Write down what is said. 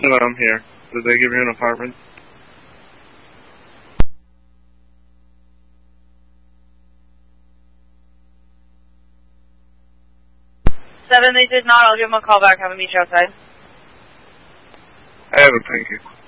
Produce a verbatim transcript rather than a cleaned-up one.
No, I'm here. Did they give you an apartment? Seven, they did not. I'll give them a call back. Have them meet you outside. I haven't, thank you.